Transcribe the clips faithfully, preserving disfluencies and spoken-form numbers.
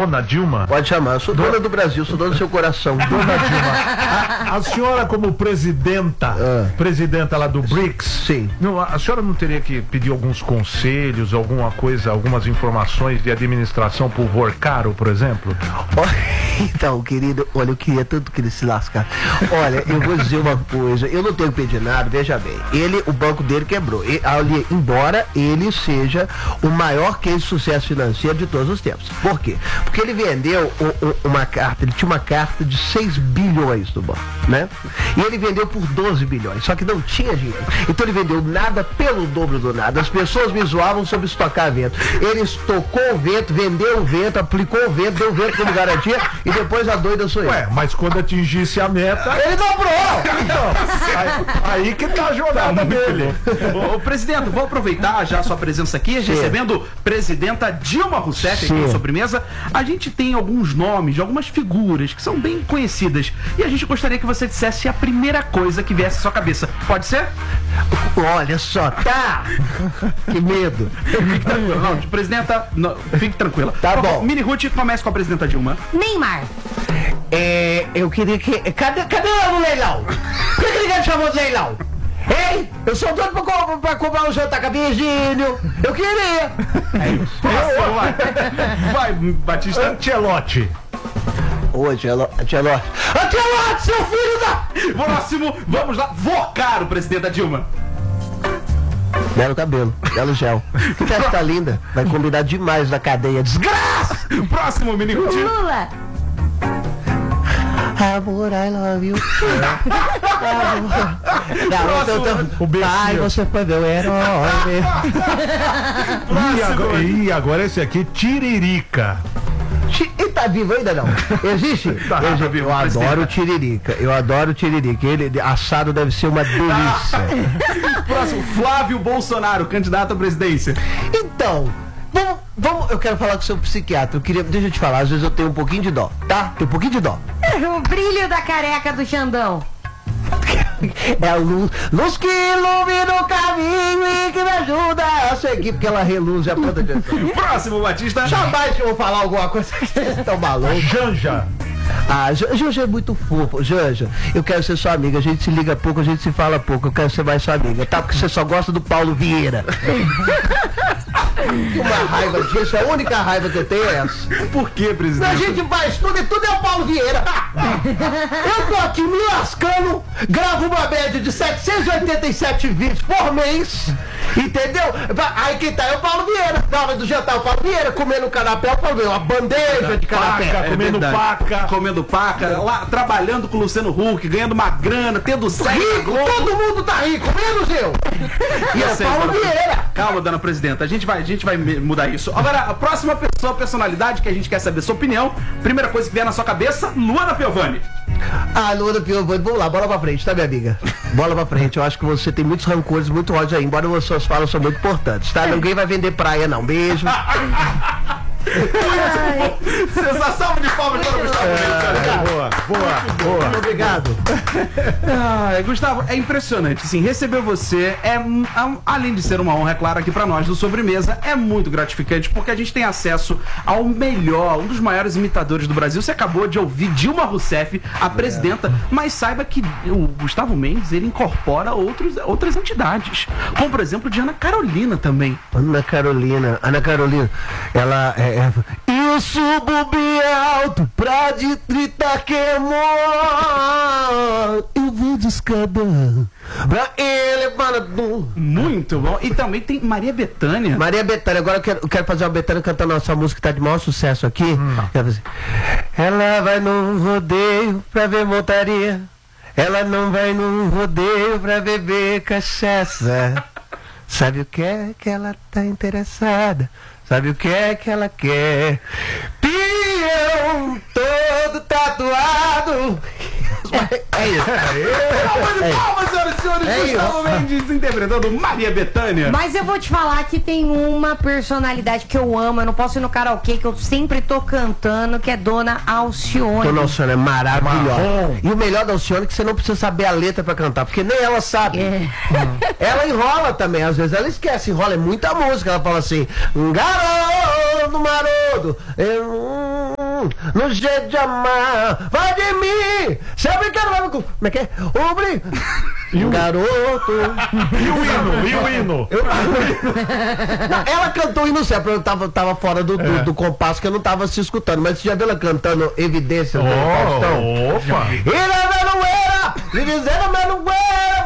Dona Dilma? Pode chamar, eu sou dona, dona do Brasil, sou dona do seu coração. Dona Dilma, a, a senhora como presidenta, ah. presidenta lá do BRICS, sim. Não, a senhora não teria que pedir alguns conselhos, alguma coisa, algumas informações de administração pro Vorcaro, por exemplo? Então, querido, olha, eu queria tanto que ele se lascar. Olha, eu vou dizer uma coisa, eu não tenho que pedir nada, veja bem, ele, o banco dele quebrou, ele, embora ele seja o maior case de sucesso financeiro de todos os tempos. Por quê? Porque ele vendeu o, o, uma carta, ele tinha uma carta de seis bilhões do banco, né? E ele vendeu por doze bilhões, só que não tinha dinheiro. Então ele vendeu nada pelo dobro do nada. As pessoas me zoavam sobre estocar vento. Ele estocou o vento, vendeu o vento, aplicou o vento, deu o vento como garantia e depois a doida sou eu. Ué, mas quando atingisse a meta... Ele dobrou! Então, aí, aí que tá a jornada dele. Ô, ô, presidente, vou aproveitar já a sua presença aqui, Sim. recebendo presidenta Dilma Rousseff aqui na sobremesa. A gente tem alguns nomes de algumas figuras que são bem conhecidas e a gente gostaria que você dissesse a primeira coisa que viesse à sua cabeça. Pode ser? Olha só, tá! Que medo! Fique tranquila. Não, presidenta, não, fique tranquila. Tá Por bom. Mini Ruth, comece com a presidenta Dilma. Neymar. É, eu queria que... Cadê, cadê o leilão? Por que ninguém chamou de leilão? Ei, eu sou doido pra, pra comprar um jantar com a Virgínio. Eu queria. É isso. Próximo, vai. Vai, Batista. Ancelotti. Ô, Ancelotti. Ancelotti, seu filho da... Próximo, vamos lá. Vorcaro, presidente da Dilma. Belo cabelo, belo gel. Que festa linda. Vai combinar demais na cadeia. Desgraça! Próximo, Mini Ruth. Lula. Amor, I love you. Amor. Não, o beijinho. Ai, você foi meu herói. E agora, e agora esse aqui, Tiririca. Ele tá vivo ainda não? Existe? Tá, eu, tá vivo, eu adoro o Tiririca. Eu adoro o Tiririca. Ele assado deve ser uma delícia. Próximo, Flávio Bolsonaro, candidato à presidência. Então, vamos, vamos, eu quero falar com o seu psiquiatra. Eu queria, deixa eu te falar, às vezes eu tenho um pouquinho de dó, tá? Tenho um pouquinho de dó. O brilho da careca do Xandão. É a luz, luz que ilumina o caminho e que me ajuda a seguir, porque ela reluz a ponta de atenção. Próximo, Batista. Jamais que eu vou falar alguma coisa que vocês estão malucos. Janja. Ah, Janja é muito fofo. Janja, eu quero ser sua amiga. A gente se liga pouco, a gente se fala pouco. Eu quero ser mais sua amiga, tá? Porque você só gosta do Paulo Vieira. Uma raiva disso, a única raiva que eu tenho é essa. Por que, presidente? A gente faz tudo e tudo é o Paulo Vieira. Eu tô aqui me lascando, gravo uma média de setecentos e oitenta e sete vídeos por mês, entendeu? Aí quem tá é o Paulo Vieira. Na hora do jantar, o Paulo Vieira comendo canapé, o Paulo Vieira, uma bandeja de canapé. Paca, comendo verdade. paca. Comendo paca, lá trabalhando com o Luciano Huck, ganhando uma grana, tendo sexo. Rico, todo mundo tá rico, menos eu. E é o Paulo Vieira. Calma, dona presidenta, a gente vai, a gente vai mudar isso. Agora, a próxima pessoa, personalidade que a gente quer saber sua opinião. Primeira coisa que vier na sua cabeça, Luana Piovani. Ah, Luana Piovani, vamos lá, bola pra frente, tá, minha amiga? Bola pra frente, eu acho que você tem muitos rancores, muito ódio aí, embora as suas falas são muito importantes, tá? Ninguém vai vender praia, não. Beijo. Sensação de palmas para o Gustavo Mendes. Boa, boa, boa. Muito obrigado. Ah, Gustavo, é impressionante, assim, receber você é, além de ser uma honra, é claro, aqui pra nós do Sobremesa, é muito gratificante, porque a gente tem acesso ao melhor, um dos maiores imitadores do Brasil. Você acabou de ouvir Dilma Rousseff, a presidenta, mas saiba que o Gustavo Mendes, ele incorpora outros, outras entidades, como, por exemplo, de Ana Carolina também. Ana Carolina, Ana Carolina, ela é... é eu subo bem alto pra de trinta queimou. Eu vou de escada pra ele para... Muito bom. E também tem Maria Bethânia. Maria Bethânia, agora eu quero, eu quero fazer uma Bethânia cantando a nossa música que tá de maior sucesso aqui. Hum. Ela vai num rodeio pra ver montaria. Ela não vai num rodeio pra beber cachaça. Sabe o que é que ela tá interessada? Sabe o que é que ela quer? Peão todo tatuado. É isso. É isso. Palmas, senhoras e senhores. É Gustavo Mendes interpretando Maria Bethânia. Mas eu vou te falar que tem uma personalidade que eu amo. Eu não posso ir no karaokê, que eu sempre tô cantando, que é Dona Alcione. Dona Alcione é maravilhosa. Marrom. E o melhor da Alcione é que você não precisa saber a letra pra cantar, porque nem ela sabe. É. Ela enrola também, às vezes ela esquece, enrola, é muita música. Ela fala assim, garoto maroto, eu... no jeito de amar. Vai de mim, sempre quero lá no... Como é que é? O brinco. E o garoto. E o hino? E o hino? Eu... Não, ela cantou o hino certo, eu tava, tava fora do, do, é. do compasso que eu não tava se escutando. Mas você já viu ela cantando Evidências do Faustão? Opa! E na Manuela, e dizendo Manuela,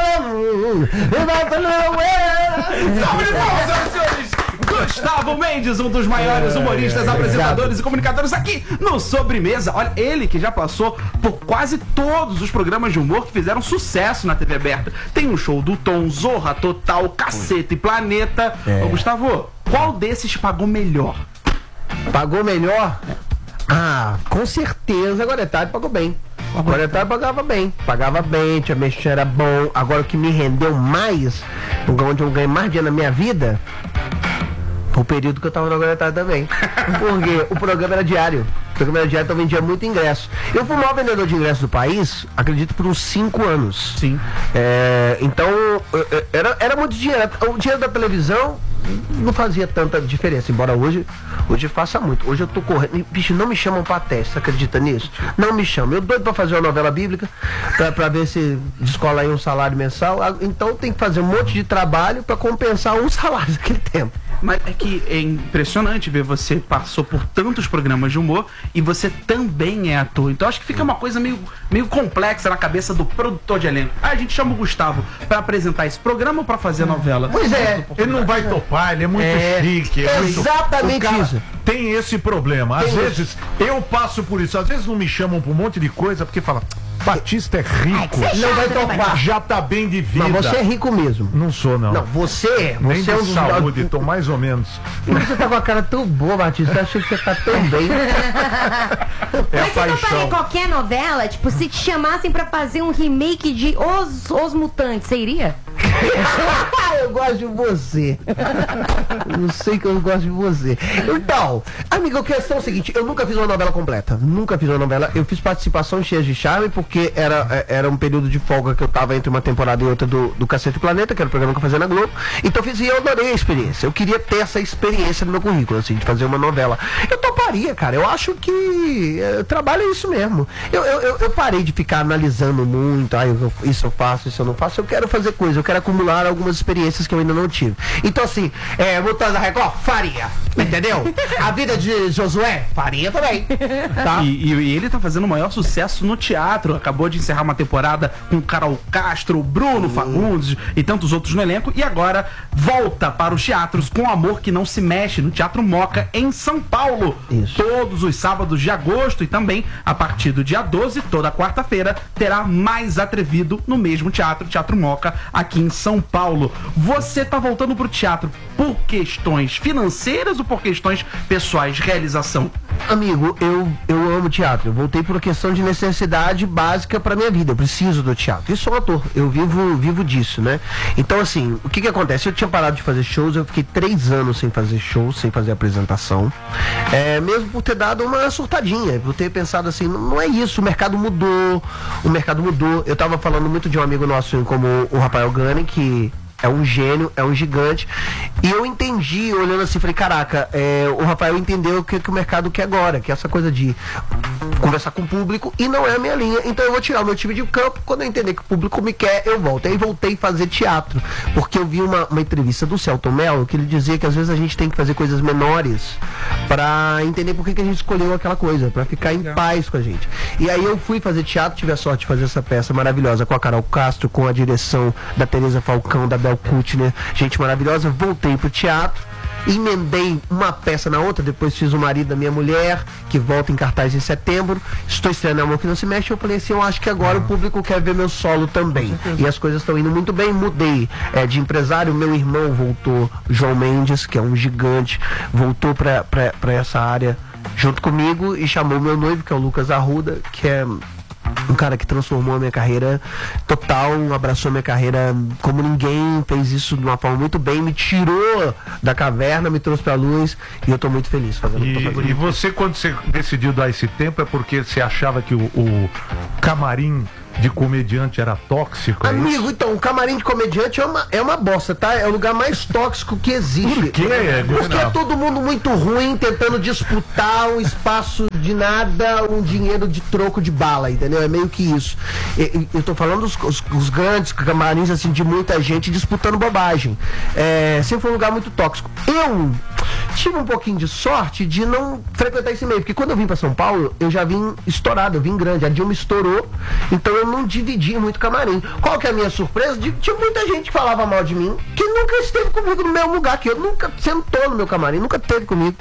Salve de palmas, senhoras e senhores! Gustavo Mendes, um dos maiores humoristas, é, é, apresentadores é. e comunicadores aqui no Sobremesa. Olha, ele que já passou por quase todos os programas de humor que fizeram sucesso na T V aberta. Tem um show do Tom, Zorra Total, Caceta e Planeta. É. Ô, Gustavo, qual desses pagou melhor? Pagou melhor? Ah, com certeza agora é tarde pagou bem. Agora eu pagava bem, pagava bem, tinha mexer era bom. Agora o que me rendeu mais, onde eu ganhei mais dinheiro na minha vida, foi o período que eu tava no Agora é Tarde também. Porque o programa era diário. O programa era diário, então eu vendia muito ingresso. Eu fui o maior vendedor de ingressos do país, acredito, por uns cinco anos. Sim. É, então, era, era muito dinheiro. O dinheiro da televisão não fazia tanta diferença, embora hoje hoje faça muito. Hoje eu tô correndo, bicho, não me chamam pra teste, você acredita nisso? Não me chamam. Eu doido pra fazer uma novela bíblica, pra, pra ver se descola aí um salário mensal. Então tem que fazer um monte de trabalho pra compensar um salário daquele tempo. Mas é que é impressionante ver você passou por tantos programas de humor e você também é ator. Então acho que fica uma coisa meio, meio complexa na cabeça do produtor de elenco. Ah, a gente chama o Gustavo pra apresentar esse programa ou pra fazer a novela? Pois é, ele não vai topar, ele é muito é, chique. É exatamente muito... isso. Tem esse problema. Às tem vezes isso. eu passo por isso. Às vezes não me chamam pra um monte de coisa porque fala, Batista é rico. Ai, não vai topar. Já tá bem de vida. Mas você é rico mesmo. Não sou, não. Não, você, Nem você é um de saúde, tô mais ou menos. Mas você tá com a cara tão boa, Batista. Eu achei que você tá tão bem. É Mas você toparia em qualquer novela? Tipo, se te chamassem pra fazer um remake de Os, Os Mutantes, você iria? Eu gosto de você. Não sei que eu gosto de você. Então, amigo, a questão é o seguinte: eu nunca fiz uma novela completa. Nunca fiz uma novela. Eu fiz participação cheia de charme, porque era, era um período de folga que eu tava entre uma temporada e outra do, do Cacete e Planeta, que era o programa que eu fazia na Globo. Então eu fiz e eu adorei a experiência. Eu queria ter essa experiência no meu currículo, assim, de fazer uma novela. Eu toparia, cara. Eu acho que é, trabalho é isso mesmo. Eu, eu, eu, eu parei de ficar analisando muito. Ah, eu, isso eu faço, isso eu não faço. Eu quero fazer coisa. Eu quero acumular algumas experiências que eu ainda não tive. Então assim, é, Mutantes da Record, faria, entendeu? A vida de Josué, faria também, tá? E, e, e ele tá fazendo o maior sucesso no teatro. Acabou de encerrar uma temporada com Carol Castro, Bruno hum. Fagundes e tantos outros no elenco. E agora volta para os teatros com Amor que Não Se Mexe, no Teatro Moca, em São Paulo. Isso. Todos os sábados de agosto e também a partir do dia doze, toda quarta-feira, terá Mais Atrevido no mesmo teatro, Teatro Moca, aqui em São Paulo. Você tá voltando pro teatro por questões financeiras ou por questões pessoais, realização? Amigo, eu, eu amo teatro. Eu voltei por uma questão de necessidade básica pra minha vida. Eu preciso do teatro. Eu sou um ator. Eu vivo, vivo disso, né? Então, assim, o que que acontece? Eu tinha parado de fazer shows. Eu fiquei três anos sem fazer shows, sem fazer apresentação. É, mesmo por ter dado uma surtadinha. Por ter pensado assim, não é isso. O mercado mudou. O mercado mudou. Eu tava falando muito de um amigo nosso como o Rafael Gani, que é um gênio, é um gigante. E eu entendi, olhando assim, falei, caraca, é, o Rafael entendeu o que, que o mercado quer agora, que é essa coisa de conversar com o público, e não é a minha linha. Então eu vou tirar o meu time de campo, quando eu entender que o público me quer, eu volto. Aí voltei a fazer teatro, porque eu vi uma, uma entrevista do Celton Mello, que ele dizia que às vezes a gente tem que fazer coisas menores pra entender por que, que a gente escolheu aquela coisa, pra ficar em paz com a gente. E aí eu fui fazer teatro, tive a sorte de fazer essa peça maravilhosa com a Carol Castro, com a direção da Tereza Falcão, da Bel Kutner, gente maravilhosa. Voltei pro teatro, emendei uma peça na outra, depois fiz O Marido da Minha Mulher, que volta em cartaz em setembro. Estou estreando Amor que Não Se Mexe. Eu falei assim, eu acho que agora o público quer ver meu solo também. E as coisas estão indo muito bem. Mudei é, de empresário. Meu irmão voltou, João Mendes, que é um gigante, voltou pra, pra, pra essa área junto comigo e chamou meu noivo, que é o Lucas Arruda, que é um cara que transformou a minha carreira total, abraçou a minha carreira como ninguém, fez isso de uma forma muito bem, me tirou da caverna, me trouxe pra luz, e eu tô muito feliz fazendo e, fazendo e você, quando você decidiu dar esse tempo, é porque você achava que o, o camarim de comediante era tóxico? É Amigo, isso? então, o camarim de comediante é uma, é uma bosta, tá? É o lugar mais tóxico que existe. Por quê? Porque é todo mundo muito ruim, tentando disputar um espaço de nada, um dinheiro de troco de bala, entendeu? É meio que isso. Eu, eu tô falando dos os, os grandes camarins, assim, de muita gente disputando bobagem. É, sempre foi um lugar muito tóxico. Eu tive um pouquinho de sorte de não frequentar esse meio, porque quando eu vim pra São Paulo, eu já vim estourado, eu vim grande. A Dilma estourou, então eu não dividi muito camarim. Qual que é a minha surpresa? De, tinha muita gente que falava mal de mim, que nunca esteve comigo no mesmo lugar, que eu nunca sentou no meu camarim, nunca esteve comigo.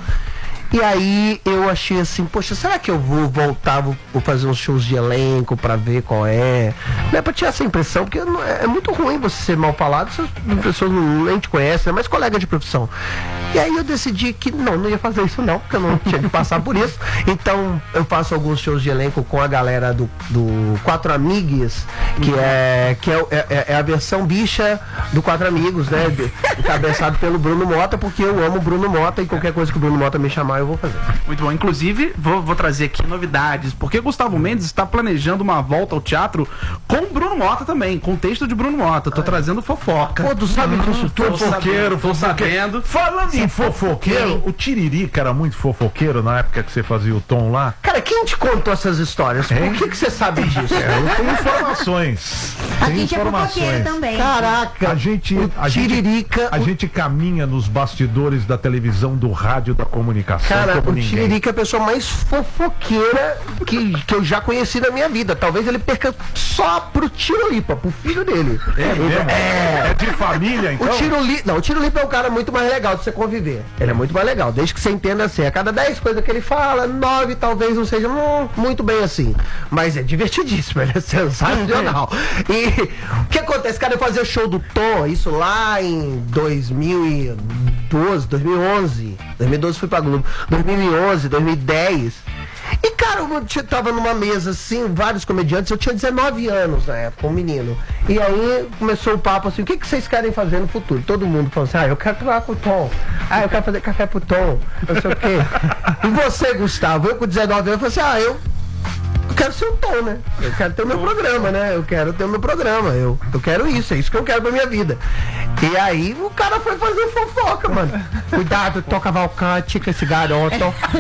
E aí eu achei assim, poxa, será que eu vou voltar, vou, vou fazer uns shows de elenco pra ver qual é? Não é pra tirar essa impressão, porque não, é, é muito ruim você ser mal falado, se as pessoas não, nem te conhecem, é mais colega de profissão. E aí eu decidi que não, não ia fazer isso não, porque eu não tinha que passar por isso. Então eu faço alguns shows de elenco com a galera do, do Quatro Amigos, que, é, que é, é, é a versão bicha do Quatro Amigos, né? Encabeçado pelo Bruno Mota, porque eu amo o Bruno Mota e qualquer coisa que o Bruno Mota me chamar eu vou fazer. Muito bom. Inclusive, vou, vou trazer aqui novidades, porque Gustavo Mendes está planejando uma volta ao teatro com Bruno Mota também, com texto de Bruno Mota. Tô trazendo fofoca. Pô, tu sabe disso tudo? Fofoqueiro, Tô sabendo. Falando em fofoqueiro, o Tiririca era muito fofoqueiro na época que você fazia o Tom lá? Cara, quem te contou essas histórias? Por Hein? que que você sabe disso? É, eu tenho informações. A Tenho gente é fofoqueiro informações. também. Caraca, A gente, o a gente, Tiririca, a o- gente caminha nos bastidores da televisão, do rádio, da comunicação. Cara, como o ninguém. Tiririca é a pessoa mais fofoqueira que, que eu já conheci na minha vida. Talvez ele perca só pro Tirolipa, pro filho dele. É mesmo? É de família, então? O Tirolipa, não, o Tirolipa é um cara muito mais legal de você conviver. Ele é muito mais legal, desde que você entenda assim. A cada dez coisas que ele fala, nove talvez não sejam hum, muito bem assim. Mas é divertidíssimo, ele é sensacional. E o que acontece, cara, eu fazia o show do Tom, isso lá em dois mil e doze, dois mil e onze. dois mil e doze fui pra Globo. dois mil e onze, dois mil e dez. E, cara, eu tinha- tava numa mesa, assim, vários comediantes. Eu tinha dezenove anos na época, um menino. E aí começou o papo assim: o que, que vocês querem fazer no futuro? Todo mundo falou assim: ah, eu quero trabalhar com o Tom. Ah, eu quero fazer café pro Tom. Não sei o quê. E você, Gustavo? Eu com dezenove anos, eu falei assim: ah, eu. Eu quero ser o Tom, né? Eu quero ter o meu programa, né? Eu quero ter o meu programa. Eu, eu quero isso, é isso que eu quero pra minha vida. E aí o cara foi fazer fofoca, mano. Cuidado, Tom Cavalcante, que esse garoto.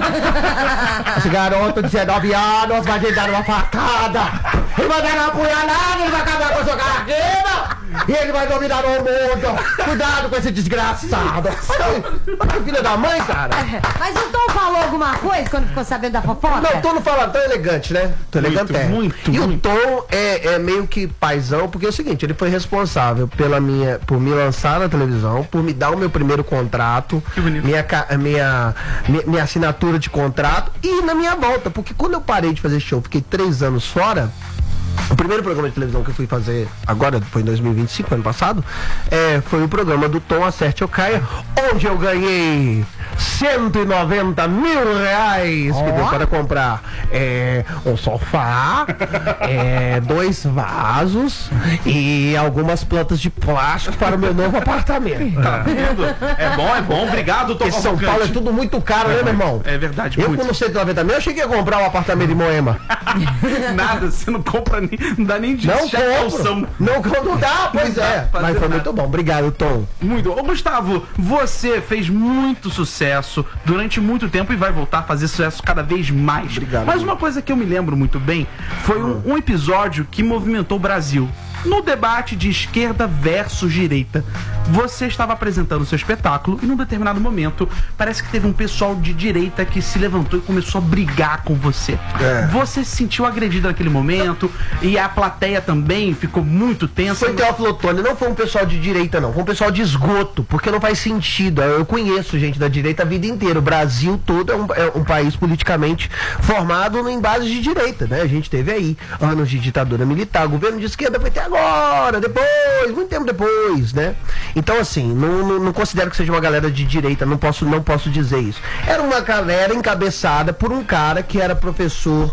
Esse garoto, dezenove anos, vai lhe dar uma facada. Ele vai dar uma punhalada, ele vai acabar com a sua carreira. E ele vai dominar o mundo. Cuidado com esse desgraçado. Olha que filha da mãe, cara. Mas o Tom falou alguma coisa quando ficou sabendo da fofoca? Não, o Tom não fala tão elegante, né? Tão elegante é. muito, E muito. o Tom é, é meio que paizão, porque é o seguinte, ele foi responsável pela minha, por me lançar na televisão, por me dar o meu primeiro contrato, Que bonito. minha, ca- minha, minha, minha assinatura de contrato e na minha volta, porque quando eu parei de fazer show, fiquei três anos fora. O primeiro programa de televisão que eu fui fazer agora, foi em dois mil e vinte e cinco, ano passado, é, foi o programa do Tom Acerte ou Caia, onde eu ganhei cento e noventa mil reais, que deu para comprar é, um sofá, é, dois vasos e algumas plantas de plástico para o meu novo apartamento. Tá vendo? É bom, é bom. Obrigado, Tom Porque São Paulo é Cavalcante. tudo muito caro, né, meu irmão? É verdade, Eu muito. com cento e noventa mil, eu cheguei a comprar um apartamento em Moema. Nada, você não compra nem, não dá nem de Não calção. compro. Não, não dá, pois Não dá é. pra fazer Mas foi nada. muito bom. Obrigado, Tom. Muito. Ô, Gustavo, você fez muito sucesso durante muito tempo e vai voltar a fazer sucesso cada vez mais. Obrigado, Mas amigo. uma coisa que eu me lembro muito bem foi um, um episódio que movimentou o Brasil. No debate de esquerda versus direita, você estava apresentando o seu espetáculo e num determinado momento parece que teve um pessoal de direita que se levantou e começou a brigar com você. É. Você se sentiu agredida naquele momento e a plateia também ficou muito tensa. Foi Teófilo Otoni, não foi um pessoal de direita, não. Foi um pessoal de esgoto, porque não faz sentido. Eu conheço gente da direita a vida inteira. O Brasil todo é um, é um país politicamente formado em base de direita, né? A gente teve aí anos de ditadura militar, governo de esquerda foi até agora, depois, muito tempo depois, né? Então, assim, não, não, não considero que seja uma galera de direita, não posso, não posso dizer isso. Era uma galera encabeçada por um cara que era professor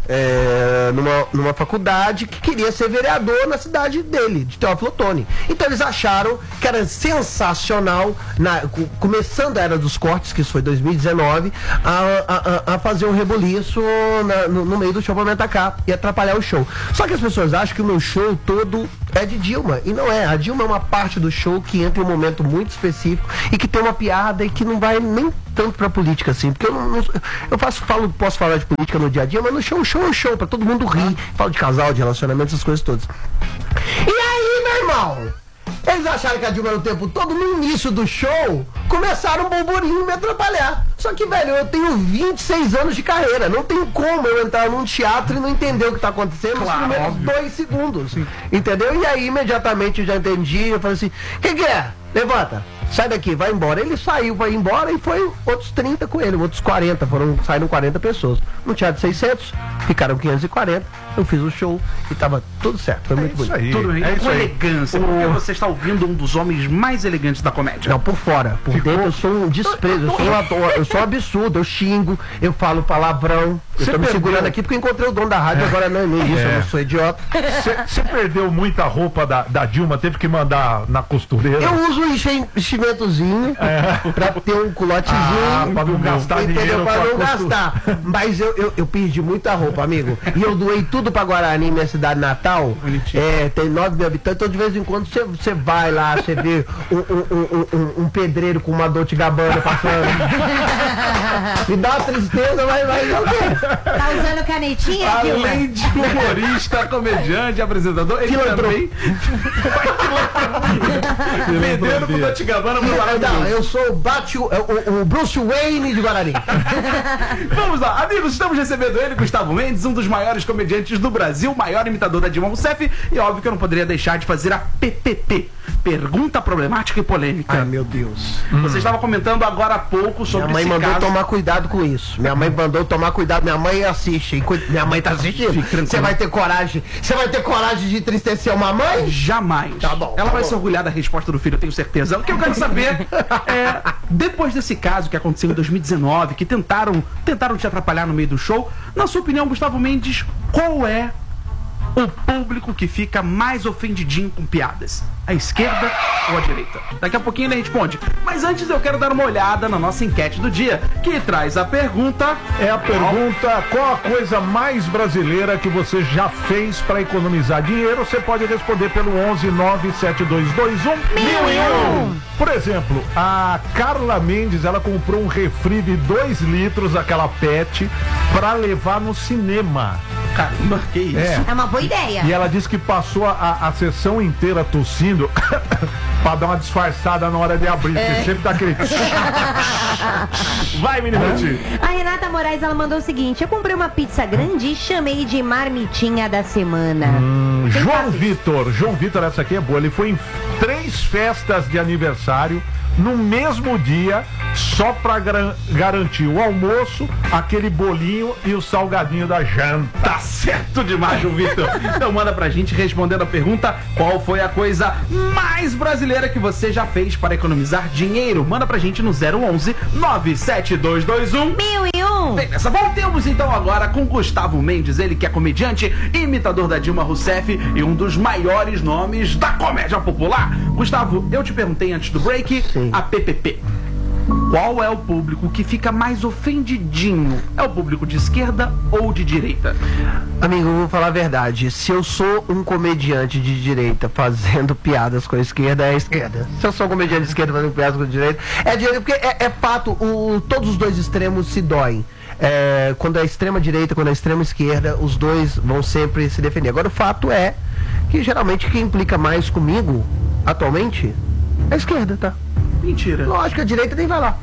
é, numa, numa faculdade que queria ser vereador na cidade dele, de Teófilo Otoni. Então eles acharam que era sensacional, na, começando a Era dos Cortes, que isso foi dois mil e dezenove, a, a, a fazer um rebuliço na, no, no meio do show pra me atacar e atrapalhar o show. Só que as pessoas acham que o meu show todo é de Dilma, e não é. A Dilma é uma parte do show que entra em um momento muito específico e que tem uma piada e que não vai nem tanto pra política assim, porque eu não, não eu faço, falo, posso falar de política no dia a dia, mas no show, show é um show, pra todo mundo rir, falo de casal, de relacionamento, essas coisas todas. E aí, meu irmão, eles acharam que a Dilma era o tempo todo, no início do show, começaram um burburinho me atrapalhar. Só que, velho, eu tenho vinte e seis anos de carreira, não tem como eu entrar num teatro e não entender o que tá acontecendo, claro, no menos dois segundos, sim. Entendeu? E aí, imediatamente, eu já entendi, eu falei assim, o que que é? Levanta. Sai daqui, vai embora. Ele saiu, vai embora e foi outros trinta com ele, outros quarenta, foram, saíram quarenta pessoas. No teatro de seiscentos, ficaram quinhentos e quarenta, eu fiz o show e tava tudo certo, foi é muito bonito. Aí, tudo bem, é com elegância, porque você está ouvindo um dos homens mais elegantes da comédia. Não, por fora, por Ficou... dentro eu sou um desprezo, eu sou um ator, eu sou um absurdo, eu xingo, eu falo palavrão, eu você tô me segurando perdeu... aqui porque encontrei o dono da rádio, é. agora não é nem isso, é. eu não sou idiota. Você perdeu muita roupa da, da Dilma, teve que mandar na costureira? Eu uso um enchimentozinho é. pra ter um culotezinho. Ah, pra não gastar entendeu? dinheiro. Pra não gastar. Mas eu, eu, eu perdi muita roupa, amigo. E eu doei tudo pra Guarani, minha cidade natal. É, tem nove mil habitantes, então de vez em quando você vai lá, você vê um, um, um, um pedreiro com uma Dolce Gabbana passando. Me dá uma tristeza, mas vai o quê? Tá usando canetinha, além de humorista, comediante, apresentador, ele também pedreiro com Dolce Gabbana. Não, eu sou o, Bate, o, o, o Bruce Wayne de Guarani. Vamos lá, amigos, estamos recebendo ele, Gustavo Mendes, um dos maiores comediantes do Brasil, maior imitador da Dilma Rousseff, e óbvio que eu não poderia deixar de fazer a P P P, Pergunta Problemática e Polêmica. Ai, meu Deus. Você hum. estava comentando agora há pouco sobre minha mãe esse mandou caso. tomar cuidado com isso. Minha mãe mandou tomar cuidado. Minha mãe assiste. Minha mãe tá assistindo. Você vai ter coragem? Você vai ter coragem de entristecer uma mãe? Jamais. Tá bom. Ela tá vai bom. se orgulhar da resposta do filho, eu tenho certeza. O que eu quero saber é, depois desse caso que aconteceu em dois mil e dezenove, que tentaram, tentaram te atrapalhar no meio do show, na sua opinião, Gustavo Mendes, qual é o público que fica mais ofendidinho com piadas? A esquerda ou a direita? Daqui a pouquinho ele responde. Mas antes eu quero dar uma olhada na nossa enquete do dia, que traz a pergunta... É a pergunta, qual a coisa mais brasileira que você já fez para economizar dinheiro? Você pode responder pelo onze nove sete dois dois um mil e um. Por exemplo, a Carla Mendes, ela comprou um refri de dois litros, aquela pet, para levar no cinema. Caramba, que isso? É, é uma boa ideia. E ela disse que passou a, a sessão inteira tossindo pra dar uma disfarçada na hora de abrir, é. porque sempre tá aquele... Vai, menino. A Renata Moraes, ela mandou o seguinte: eu comprei uma pizza grande e chamei de marmitinha da semana. Hum, João Vitor, João Vitor, essa aqui é boa. Ele foi em três festas de aniversário no mesmo dia, só pra gar garantir o almoço, aquele bolinho e o salgadinho da janta. Tá certo demais, João Vitor. Então manda pra gente respondendo a pergunta: qual foi a coisa mais brasileira que você já fez para economizar dinheiro? Manda pra gente no zero onze nove sete dois dois um mil e um. Beleza, voltemos então agora com Gustavo Mendes, ele que é comediante, imitador da Dilma Rousseff e um dos maiores nomes da comédia popular. Gustavo, eu te perguntei antes do break, sim, a P P P. Qual é o público que fica mais ofendidinho? É o público de esquerda ou de direita? Amigo, eu vou falar a verdade. Se eu sou um comediante de direita fazendo piadas com a esquerda, é a esquerda. Se eu sou um comediante de esquerda fazendo piadas com a direita, é a direita, porque é, é fato, o, todos os dois extremos se doem. É, quando é extrema direita, quando é extrema esquerda, os dois vão sempre se defender. Agora, o fato é que geralmente quem implica mais comigo, atualmente, é a esquerda, tá? Mentira. Lógico, a direita nem vai lá.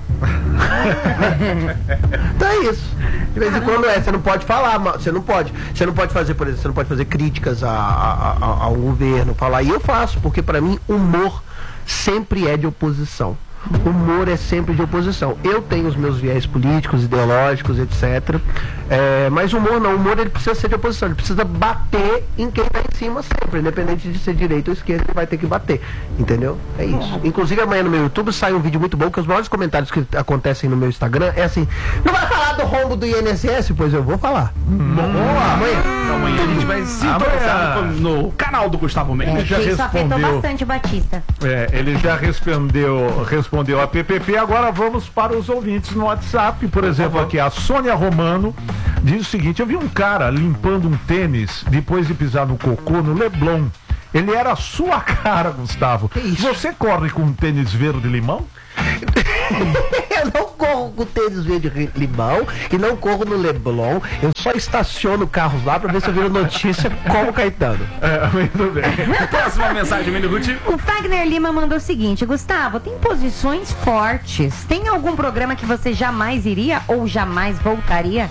Então é isso. De vez em quando é, você não pode falar, você não pode. Você não pode fazer, por exemplo, você não pode fazer críticas a, a, a, ao governo, falar. E eu faço, porque pra mim, humor sempre é de oposição. humor é sempre de oposição. Eu tenho os meus viés políticos, ideológicos, etcétera. É, mas o humor não, o humor ele precisa ser de oposição, ele precisa bater em quem tá em cima sempre, independente de ser direita ou esquerda, ele vai ter que bater, entendeu? É isso. Inclusive amanhã no meu YouTube sai um vídeo muito bom, que os maiores comentários que acontecem no meu Instagram é assim: não vai falar do rombo do I N S S? Pois eu vou falar. Hum. Boa, amanhã. Então, amanhã a gente vai sintonizar no, no canal do Gustavo Mendes. É, já isso afetou respondeu. bastante o Batista. É, ele já respondeu, respondeu a P P P. Agora vamos para os ouvintes no WhatsApp. Por exemplo, aqui a Sônia Romano diz o seguinte: eu vi um cara limpando um tênis depois de pisar no cocô no Leblon. Ele era a sua cara, Gustavo. Você corre com um tênis verde limão? Eu não corro com tênis verde limão e não corro no Leblon. Eu só estaciono carros lá pra ver se eu viro notícia como Caetano. É, muito bem. Próxima mensagem, Mini Ruth. O Fagner Lima mandou o seguinte: Gustavo, tem posições fortes. Tem algum programa que você jamais iria ou jamais voltaria?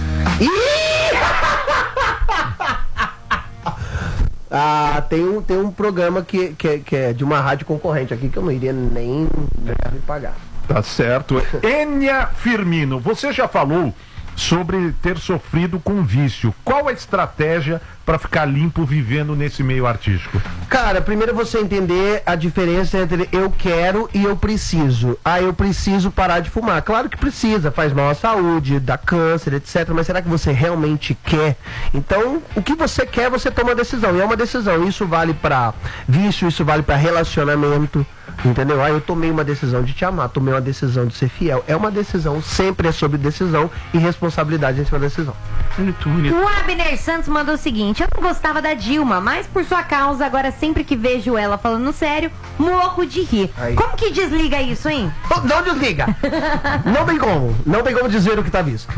Ah, tem um, tem um programa que, que, que é de uma rádio concorrente aqui que eu não iria nem me pagar. Tá certo. Enia Firmino, você já falou sobre ter sofrido com vício. Qual a estratégia para ficar limpo vivendo nesse meio artístico? Cara, primeiro você entender a diferença entre eu quero e eu preciso. Ah, eu preciso parar de fumar. Claro que precisa, faz mal à saúde, dá câncer, etcétera. Mas será que você realmente quer? Então, o que você quer, você toma uma decisão. E é uma decisão. Isso vale para vício, isso vale para relacionamento. Entendeu? Ah, eu tomei uma decisão de te amar, tomei uma decisão de ser fiel. É uma decisão, sempre é sobre decisão e responsabilidade em cima da decisão. Muito bonito. O Abner Santos mandou o seguinte: eu não gostava da Dilma, mas por sua causa, agora sempre que vejo ela falando sério, morro de rir. Aí. Como que desliga isso, hein? Oh, não desliga! Não tem como, não tem como dizer o que tá visto.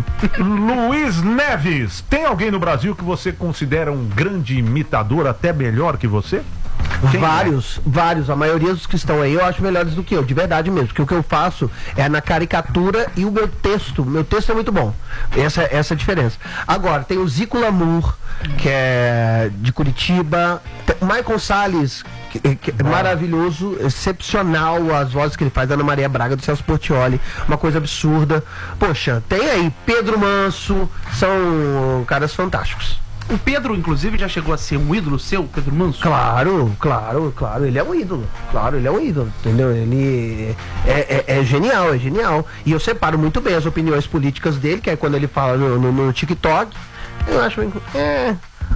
Luiz Neves, tem alguém no Brasil que você considera um grande imitador, até melhor que você? Quem vários, é? vários. A maioria dos que estão aí eu acho melhores do que eu, de verdade mesmo. Porque o que eu faço é na caricatura e o meu texto. Meu texto é muito bom. Essa, essa é a diferença. Agora, tem o Zico Lamour, que é de Curitiba. Tem o Michael Salles, que, que é maravilhoso, excepcional as vozes que ele faz. Ana Maria Braga, do Celso Portiolli. Uma coisa absurda. Poxa, tem aí Pedro Manso. São caras fantásticos. O Pedro, inclusive, já chegou a ser um ídolo seu, Pedro Manso? Claro, claro, claro. Ele é um ídolo. Claro, ele é um ídolo. Entendeu? Ele é, é, é genial, é genial. E eu separo muito bem as opiniões políticas dele, que é quando ele fala no, no, no TikTok. Eu acho bem. É.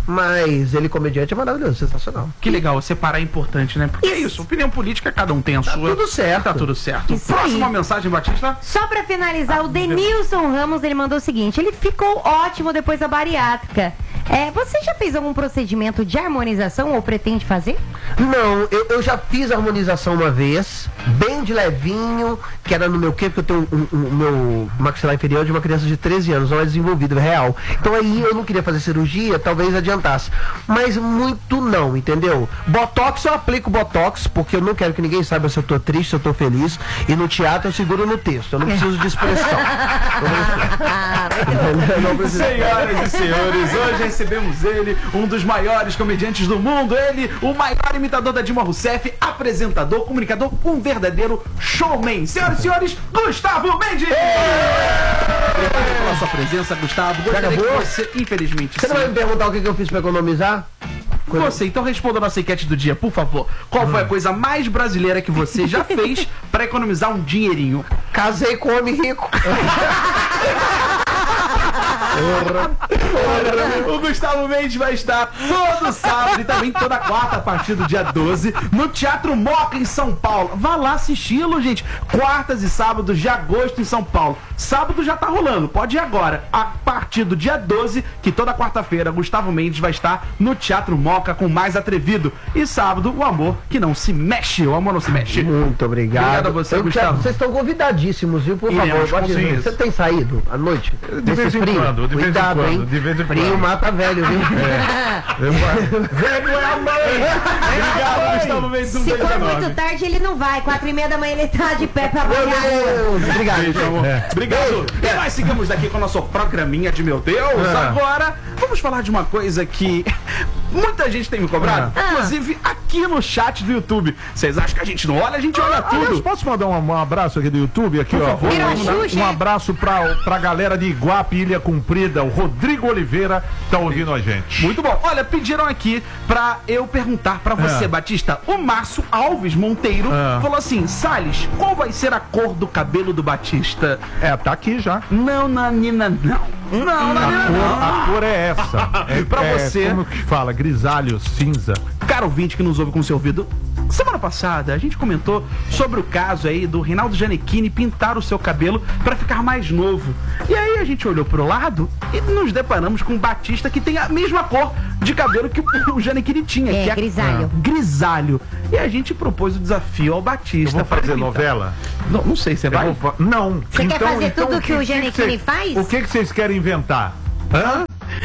Mas ele, comediante, é maravilhoso, sensacional. Que legal, separar é importante, né? Porque é isso, opinião política, cada um tem a Tá sua. tudo certo. Tá tudo certo. Isso Próxima aí. mensagem, Batista. Só pra finalizar, o Denilson Ramos, ele mandou o seguinte: ele ficou ótimo depois da bariátrica. É, você já fez algum procedimento de harmonização ou pretende fazer? Não, eu, eu já fiz harmonização uma vez, bem de levinho, que era no meu quê? Porque eu tenho um, um, um meu maxilar inferior de uma criança de treze anos, não é desenvolvido, é real. Então aí eu não queria fazer cirurgia, talvez adiantasse. Mas muito não, entendeu? Botox eu aplico Botox, porque eu não quero que ninguém saiba se eu tô triste, se eu tô feliz. E no teatro eu seguro no texto, eu não preciso de expressão. Eu não preciso. Senhoras e senhores, hoje recebemos ele, um dos maiores comediantes do mundo, ele, o maior imitador da Dilma Rousseff, apresentador, comunicador, um verdadeiro showman. Senhoras e senhores, Gustavo Mendes! Obrigado pela sua presença, Gustavo. Gostaria que você, infelizmente, Você não vai me perguntar o que, que eu fiz pra economizar? Você, então responda a nossa enquete do dia, por favor. Qual foi a coisa mais brasileira que você já fez pra economizar um dinheirinho? Casei com um homem rico. O Gustavo Mendes vai estar todo sábado e também toda quarta a partir do dia doze no Teatro Moca em São Paulo. Vá lá assisti-lo, gente. Quartas e sábados de agosto em São Paulo. Sábado já tá rolando, pode ir agora. A partir do dia doze, que toda quarta-feira Gustavo Mendes vai estar no Teatro Moca com Mais Atrevido. E sábado, o amor que não se mexe. O amor não se mexe. Muito obrigado. Obrigado a você, Eu Gustavo. quero- Vocês estão convidadíssos, viu? Por Iremos, favor, com pode dizer. certeza. Você tem saído à noite? De vez Nesse em frio? quando, de vez em Cuidado, quando, hein? de vez em Frio quando. mata velho, viu? Velho é a mãe! Obrigado, Gustavo Mendes. Um Se beijo for enorme. muito tarde, ele não vai. Quatro e meia da manhã ele tá de pé pra Meu banhar. Deus, obrigado. Beijo, amor. Obrigado. E nós seguimos daqui com o nosso programinha de Meu Deus. Ah. Agora, vamos falar de uma coisa que muita gente tem me cobrado, Ah. inclusive aqui no chat do YouTube. Vocês acham que a gente não olha? A gente olha Aliás, tudo. posso mandar um, um abraço aqui do YouTube? Aqui, ó. favor. Virou a Um, Xuxa, um é? abraço pra, pra galera de Iguape, Ilha Comprida. O Rodrigo Oliveira tá ouvindo a gente. Muito bom. Olha, pediram aqui pra eu perguntar pra você, É. Batista. O Márcio Alves Monteiro É. falou assim: Salles, qual vai ser a cor do cabelo do Batista? É, tá aqui já. Não, Nanina, não. Não, A Nanina, cor, não. a cor é essa. É, Pra é, você. Como que fala? Grisalho, cinza. Caro ouvinte que nos ouve com seu ouvido, semana passada a gente comentou sobre o caso aí do Reinaldo Gianecchini pintar o seu cabelo pra ficar mais novo. E aí a gente olhou pro lado e nos deparamos com um Batista que tem a mesma cor de cabelo que o Gianecchini tinha, É, que é grisalho. grisalho. E a gente propôs o desafio ao Batista. Eu vou pra ele fazer pintar. novela? Não, não sei, você Eu vai? vou fa- Não. Você quer fazer tudo que o Gianecchini cê- faz? O que que vocês querem inventar? Hã?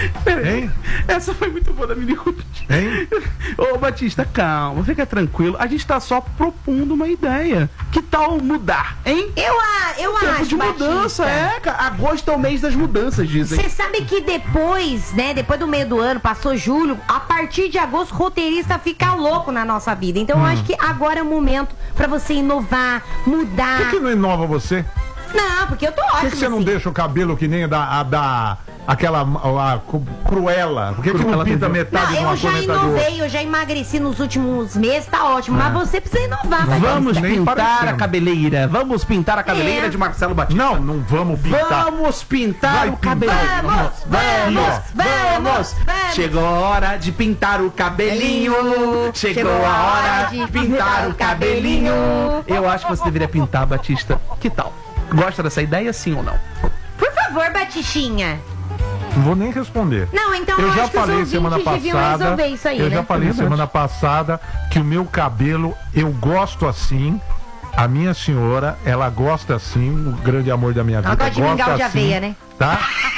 Hein? Essa foi muito boa da Mini Cooper. Hein? Ô Batista, calma, fica tranquilo. A gente tá só propondo uma ideia. Que tal mudar, hein? Eu, a- eu Tempo acho, de mudança, Batista. é, cara. Agosto é o mês das mudanças, dizem. Você sabe que depois, né, depois do meio do ano, passou julho, a partir de agosto, roteirista fica louco na nossa vida. Então eu acho que agora é o momento pra você inovar, mudar. Por que, que não inova você? Não, porque eu tô Por ótimo. que, que você não assim. deixa o cabelo que nem a da, a da aquela a, Cru- Cruella? Por que, que não Cruella pinta tem- metade Não, de uma eu já cor, metade de outra? inovei, eu já emagreci nos últimos meses, tá ótimo. Mas você precisa inovar, vai Vamos nem pintar parecendo. a cabeleira. Vamos pintar a cabeleira É. de Marcelo Batista. Não, não vamos pintar. Vamos pintar Vai o pintar. cabelo. Vamos, vamos, vamos, vamos. Chegou a hora de pintar o cabelinho. Chegou, a hora de pintar o cabelinho. Eu acho que você deveria pintar, Batista. Que tal? Gosta dessa ideia, sim ou não? Por favor, Batistinha. Não vou nem responder. Não, então Eu eu já acho que os falei ouvintes semana deviam passada. resolver isso aí, eu né? já falei É verdade. semana passada que o meu cabelo eu gosto assim. A minha senhora, ela gosta assim, o grande amor da minha vida. Ela gosta de mingau de assim, aveia, né? Tá?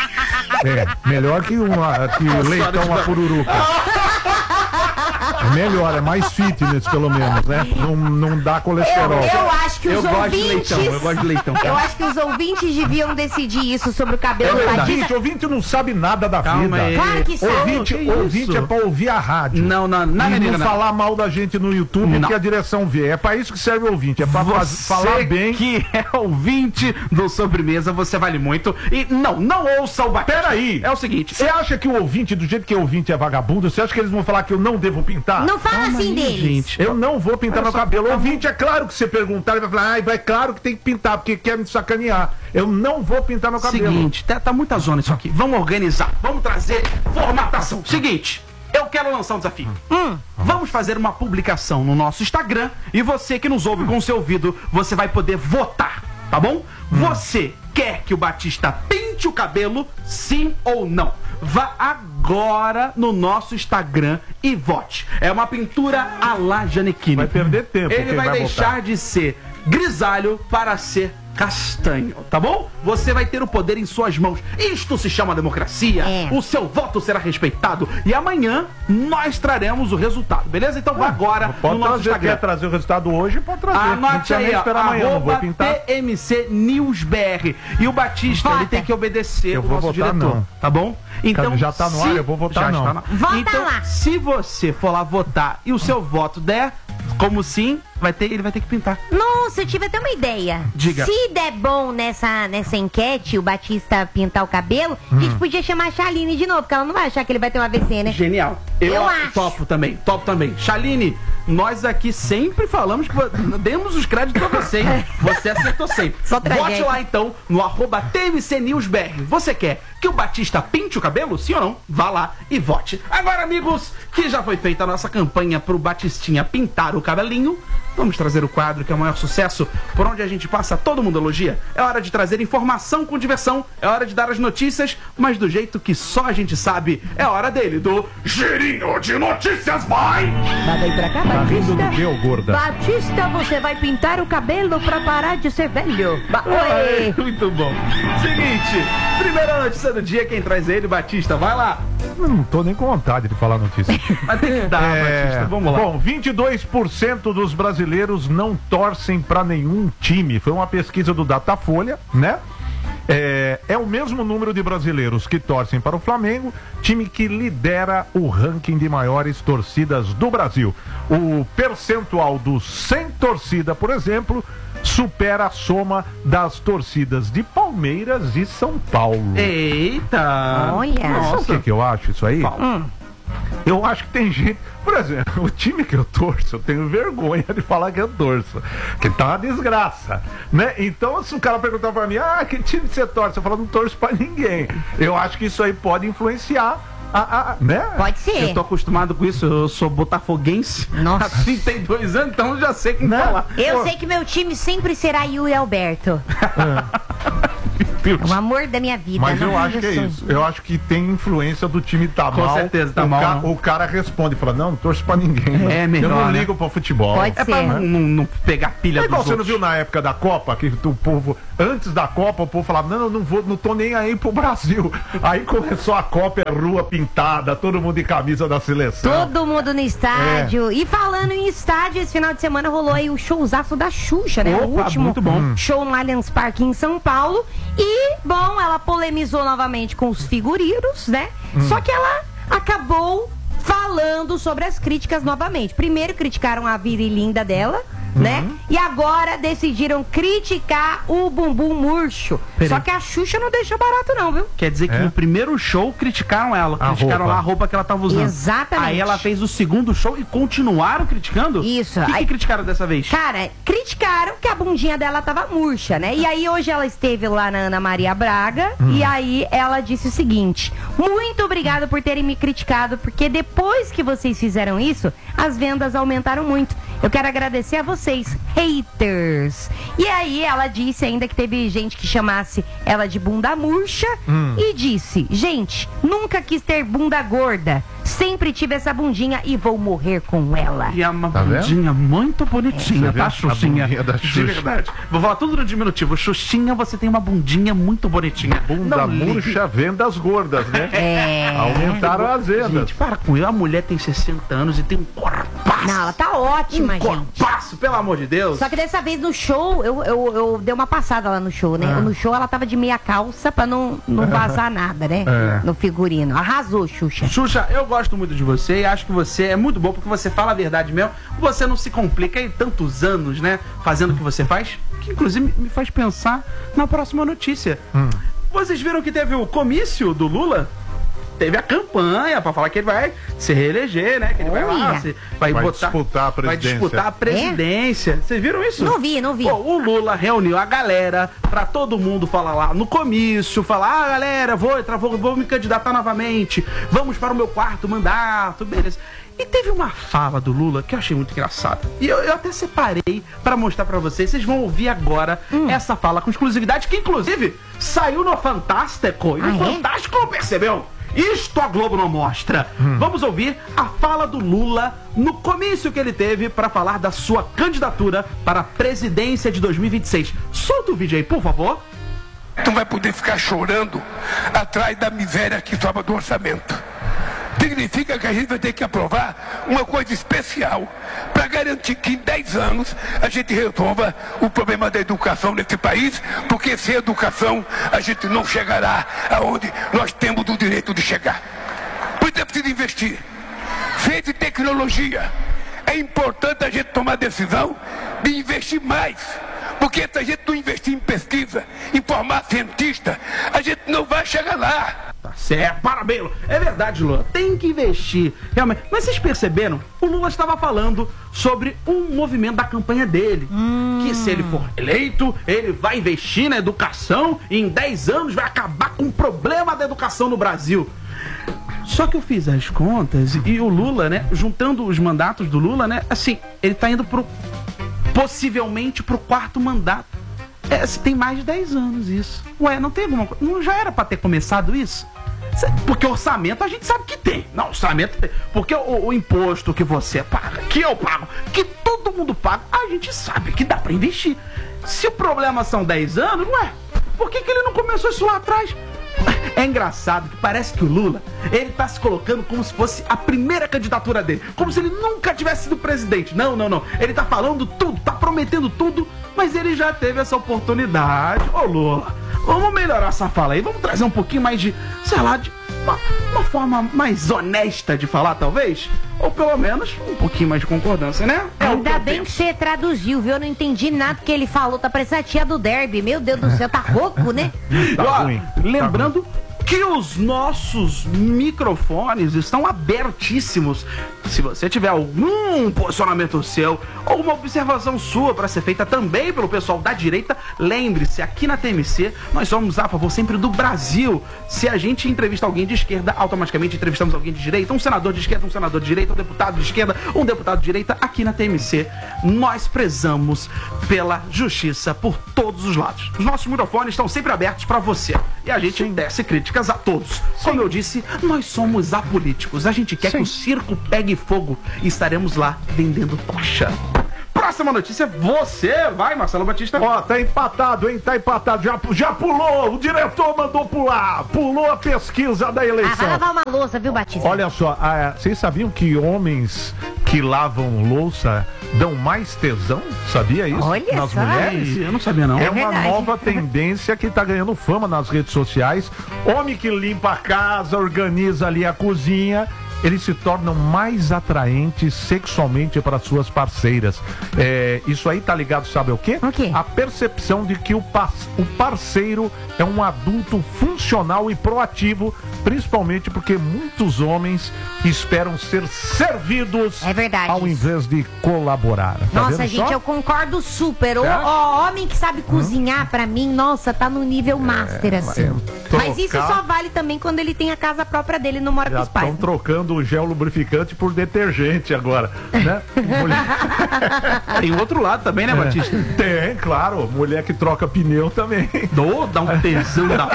É, melhor que, uma, que o leitão, uma pururuca. É melhor, é mais fitness pelo menos, né? Não, não dá Eu, colesterol. eu acho que Eu os gosto de ouvintes. leitão, eu gosto de leitão. Eu acho que os ouvintes deviam decidir isso sobre o cabelo É do verdade. Batista. Ouvinte, ouvinte não sabe nada da Calma vida. aí. Claro que sabe. Ouvinte, Que ouvinte isso? é pra ouvir a rádio. Não, não, não, e menina, não não. falar mal da gente no YouTube Não. que a direção vê. É pra isso que serve o ouvinte. É pra faz- Você falar bem. que é ouvinte do Sobremesa, você vale muito. E não, não ouça o Batista. Peraí. É o seguinte. Você acha que o ouvinte, do jeito que o ouvinte é vagabundo, você acha que eles vão falar que eu não devo pintar? Não fala Calma assim aí, deles. gente. Eu não vou pintar Olha meu só, cabelo. O tá ouvinte, é claro que você perguntar, ele vai falar, ah, é claro que tem que pintar, porque quer me sacanear. Eu não vou pintar meu cabelo. Seguinte, tá, tá muita zona isso aqui. Vamos organizar, vamos trazer formatação. Seguinte, eu quero lançar um desafio. Hum, vamos fazer uma publicação no nosso Instagram e você que nos ouve com o seu ouvido, você vai poder votar, tá bom? Você quer que o Batista pinte o cabelo, sim ou não? Vá agora no nosso Instagram e vote. É uma pintura à la Gianecchini. Vai perder tempo Ele quem vai, vai deixar votar. de ser grisalho para ser castanho, tá bom? Você vai ter o poder em suas mãos. Isto se chama democracia. É. O seu voto será respeitado e amanhã nós traremos o resultado, beleza? Então vá agora Pode no nosso trazer, Instagram. quer trazer o resultado hoje, pode trazer. não Anote precisa aí, nem ó, esperar amanhã, não vou arroba pintar. T M C News B R. E o Batista, Vota. ele tem que obedecer Eu o vou nosso votar diretor, não. tá bom? Então, Já tá no se- ar, eu vou votar já não. está na- Vota então, lá. se você for lá votar e o seu voto der, como sim, vai ter, ele vai ter que pintar. Nossa, eu tive até uma ideia. Diga. Se der bom nessa, nessa enquete, o Batista pintar o cabelo, a gente podia chamar a Chaline de novo, porque ela não vai achar que ele vai ter um A V C, né? Genial. Eu, Eu acho. topo também, topo também. Chaline, nós aqui sempre falamos que vo- demos os créditos pra você, hein? Você acertou sempre. Só Vote tragédia. lá então no arroba T M C News B R. Você quer que o Batista pinte o cabelo? Sim ou não? Vá lá e vote. Agora, amigos, que já foi feita a nossa campanha pro Batistinha pintar o cabelinho, vamos trazer o quadro que é o maior sucesso, por onde a gente passa, todo mundo elogia. É hora de trazer informação com diversão, é hora de dar as notícias, mas do jeito que só a gente sabe. É hora dele, do Girinho de Notícias, vai! Vai daí pra cá, Tá Batista. rindo do meu, gorda? Batista, você vai pintar o cabelo pra parar de ser velho. Ba- Ai, Oi. muito bom. Seguinte, primeira notícia do dia, quem traz ele, Batista, vai lá. Eu não tô nem com vontade de falar notícia. Vai ter que dar, É, Batista, vamos lá. Bom, vinte e dois por cento dos brasileiros não torcem pra nenhum time. Foi uma pesquisa do Datafolha, né? É, é o mesmo número de brasileiros que torcem para o Flamengo, time que lidera o ranking de maiores torcidas do Brasil. O percentual dos sem torcida, por exemplo, supera a soma das torcidas de Palmeiras e São Paulo. Eita! Olha. Sabe o que, que eu acho isso aí? Hum. Eu acho que tem gente, por exemplo, o time que eu torço, eu tenho vergonha de falar que eu torço, que tá uma desgraça, né? Então, se o cara perguntar pra mim, ah, que time você torce? Eu falo, não torço pra ninguém. Eu acho que isso aí pode influenciar a, a, né? Pode ser. Eu tô acostumado com isso, eu sou botafoguense Nossa. há trinta e dois anos, então eu já sei como Né? falar. Eu Pô. sei que meu time sempre será Yu e Alberto. O amor da minha vida. Mas não eu acho que é sou- isso. Eu acho que tem influência do time tá Com mal. certeza, tá o mal, ca- não. O cara responde e fala, não, não torço pra ninguém. não. É melhor, Eu não né? ligo pra futebol. Pode É pra ser. não, não- não pegar pilha É dos igual você não outros. viu na época da Copa, que o povo, antes da Copa, o povo falava, não, eu não vou, não tô nem aí pro Brasil. Aí começou a Copa, é rua pintada, todo mundo de camisa da seleção. Todo mundo no estádio. É. E falando em estádio, esse final de semana rolou aí o showzaço da Xuxa, né? o Opa, último muito bom. Hum. show no Allianz Parque em São Paulo. E, bom, ela polemizou novamente com os figurinos, né? Hum. Só que ela acabou falando sobre as críticas novamente. Primeiro criticaram a virilinda dela, né? Uhum. E agora decidiram criticar o bumbum murcho. Peraí. Só que a Xuxa não deixou barato não, viu? Quer dizer que É? no primeiro show criticaram ela, A criticaram roupa. lá a roupa que ela tava usando. Exatamente. Aí ela fez o segundo show e continuaram criticando? Isso. O que, que Aí- criticaram dessa vez? Cara, criticaram que a bundinha dela tava murcha, né? E aí hoje ela esteve lá na Ana Maria Braga e aí ela disse o seguinte: muito obrigada por terem me criticado, porque depois que vocês fizeram isso, as vendas aumentaram muito. Eu quero agradecer a vocês, haters. E aí ela disse ainda que teve gente que chamasse ela de bunda murcha e disse: gente, nunca quis ter bunda gorda. Sempre tive essa bundinha e vou morrer com ela. E é uma Tá vendo? bundinha muito bonitinha, Você tá, vê a Xuxinha? bundinha da De Xuxa. verdade. Vou falar tudo no diminutivo. Xuxinha, você tem uma bundinha muito bonitinha. Bunda Não ligue. murcha, vendas gordas, né? É. Aumentaram as vendas. Gente, para com isso. A mulher tem sessenta anos e tem um corpaço. Não, ela tá ótima, um gente. corpaço, pelo amor de Deus. Só que dessa vez no show, eu, eu, eu dei uma passada lá no show, né? Ah. No show ela tava de meia calça pra não, não vazar nada, né? É. No figurino. Arrasou, Xuxa. Xuxa, eu gosto muito de você e acho que você é muito bom porque você fala a verdade mesmo. Você não se complica em tantos anos, né? Fazendo o que você faz, que inclusive me faz pensar na próxima notícia. Hum. Vocês viram que teve o comício do Lula? Teve a campanha pra falar que ele vai se reeleger, né? Que ele vai lá, Olha. se- vai, Vai botar, disputar a vai presidência. disputar a presidência. Vocês viram isso? Não vi, não vi. Pô, o Lula reuniu a galera pra todo mundo falar lá no comício, falar, ah, galera, vou entrar, vou, vou me candidatar novamente, vamos para o meu quarto mandato, beleza. E teve uma fala do Lula que eu achei muito engraçada. E eu, eu até separei pra mostrar pra vocês. Vocês vão ouvir agora Hum. essa fala com exclusividade, que inclusive saiu no Fantástico. E Ah, no é? Fantástico não percebeu. Isto a Globo não mostra. Hum. Vamos ouvir a fala do Lula no comício que ele teve para falar da sua candidatura para a presidência de dois mil e vinte e seis. Solta o vídeo aí, por favor. Não vai poder ficar chorando atrás da miséria que sobra do orçamento. Significa que a gente vai ter que aprovar uma coisa especial para garantir que em dez anos a gente resolva o problema da educação nesse país, porque sem educação a gente não chegará aonde nós temos o direito de chegar. Por isso é preciso investir. Ciência e tecnologia. É importante a gente tomar a decisão de investir mais. Porque se a gente não investir em pesquisa, em formar cientista, a gente não vai chegar lá. Tá certo, parabéns, Lula. É verdade, Lula, tem que investir, realmente. Mas vocês perceberam? O Lula estava falando sobre um movimento da campanha dele. Que se ele for eleito, ele vai investir na educação e em dez anos vai acabar com o problema da educação no Brasil. Só que eu fiz as contas e o Lula, né, juntando os mandatos do Lula, né, assim, ele tá indo pro, possivelmente pro quarto mandato. É, se tem mais de dez anos isso. Ué, não tem alguma coisa? Não já era pra ter começado isso? Cê- Porque orçamento a gente sabe que tem. Não, orçamento tem. Porque o, o imposto que você paga, que eu pago, que todo mundo paga, a gente sabe que dá pra investir. Se o problema são dez anos, ué, por que, que ele não começou isso lá atrás? É engraçado que parece que o Lula, ele tá se colocando como se fosse a primeira candidatura dele. Como se ele nunca tivesse sido presidente. Não, não, não. Ele tá falando tudo, tá prometendo tudo, mas ele já teve essa oportunidade. Ô Lula, vamos melhorar essa fala aí, vamos trazer um pouquinho mais de, sei lá, de uma, uma forma mais honesta de falar, talvez? Ou pelo menos um pouquinho mais de concordância, né? É Ainda bem que você traduziu, viu? Eu não entendi nada que ele falou. Tá parecendo a tia do Derby. Meu Deus do céu, tá rouco, né? Tá Ó, ruim. lembrando Tá ruim. que os nossos microfones estão abertíssimos. Se você tiver algum posicionamento seu, alguma observação sua para ser feita também pelo pessoal da direita, lembre-se, aqui na T M C nós somos a favor sempre do Brasil. Se a gente entrevista alguém de esquerda, automaticamente entrevistamos alguém de direita, um senador de esquerda, um senador de direita, um deputado de esquerda, um deputado de direita. Aqui na T M C nós prezamos pela justiça por todos os lados. Os nossos microfones estão sempre abertos para você e a gente desce críticas a todos. Como eu disse, nós somos apolíticos. A gente quer Sim. que o circo pegue fogo e estaremos lá vendendo tocha. Próxima notícia, você vai, Marcelo Batista. Ó, tá empatado, hein? Tá empatado. Já, já pulou. O diretor mandou pular. Pulou a pesquisa da Ah, vai eleição. lavar uma louça, viu, Batista? Olha só, ah, vocês sabiam que homens que lavam louça dão mais tesão? Sabia isso? Olha nas só. mulheres? Eu não sabia, não. É uma verdade. nova tendência que tá ganhando fama nas redes sociais. Homem que limpa a casa, organiza ali a cozinha, eles se tornam mais atraentes sexualmente para suas parceiras. É, isso aí tá ligado, sabe o quê? O quê? A percepção de que o, pa- o parceiro é um adulto funcional e proativo, principalmente porque muitos homens esperam ser servidos É verdade ao isso. invés de colaborar. Tá Nossa, vendo gente, só? eu concordo super. O É? ó, homem que sabe cozinhar, pra mim, nossa, tá no nível master, assim. é, Mas isso trocar- só vale também quando ele tem a casa própria dele e não mora com Já os pais. estão trocando o gel lubrificante por detergente agora, né? Mulher... Tem outro lado também, né, Batista? Tem, claro. Mulher que troca pneu também. Dô, dá um tesão da...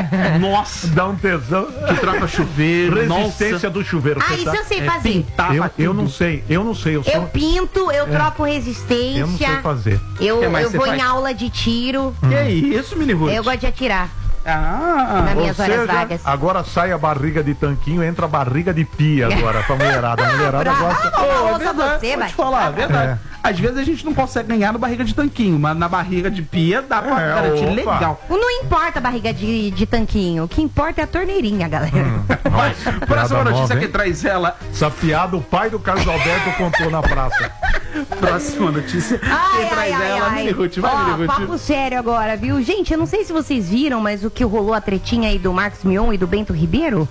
Nossa, Dá um tesão. que troca chuveiro, Resistência nossa. do chuveiro. Ah, você isso tá- eu sei É, fazer. pintava eu, eu tudo. não sei, eu não sei. Eu, sou... Eu pinto, eu troco resistência. eu não sei fazer. Eu, Que mais eu você vou faz? em aula de tiro. Que isso, mini Ruth? Eu gosto de atirar Ah, nas minhas Ou horas seja, vagas. agora sai a barriga de tanquinho, entra a barriga de pia agora pra mulherada. A mulherada Brava. gosta. Ah, Ô, Ouça é verdade, você, vou te Batista. falar, é verdade. É. Às vezes a gente não consegue ganhar no barriga de tanquinho, mas na barriga de pia dá pra É, garantir opa. legal. Não importa a barriga de, de tanquinho, o que importa é a torneirinha, galera. Vai, próxima Piada notícia nova, que hein? traz ela. Essa piada o pai do Carlos Alberto contou na praça. Próxima notícia. Ai, Quem traz ai, ai, ela, ai. Mini Ruth. Vai, Ó, Mini Ruth. papo sério agora, viu? Gente, eu não sei se vocês viram, mas o que rolou a tretinha aí do Marcos Mion e do Bento Ribeiro?